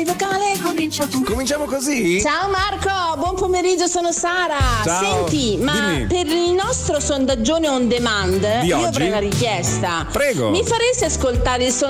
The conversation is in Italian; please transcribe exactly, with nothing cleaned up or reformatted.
Fuori vocale, comincia tu. Cominciamo così? Ciao Marco, buon pomeriggio, sono Sara. Ciao. Senti, ma Dimmi. per il nostro sondaggione on demand Di io oggi? avrei una richiesta. Prego. Mi faresti ascoltare il sondaggio